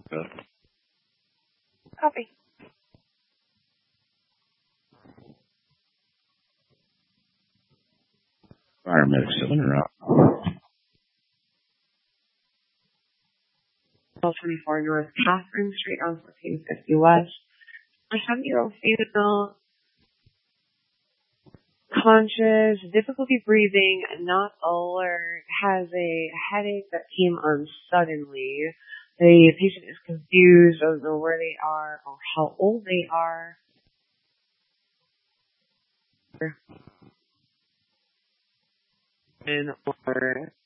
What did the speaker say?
Good. Copy. Paramedic 7 or out. 1224 North Catherine Street on 1450 West. A 7-year-old female, conscious, difficulty breathing, not alert, has a headache that came on suddenly. The patient is confused, doesn't know where they are or how old they are. Or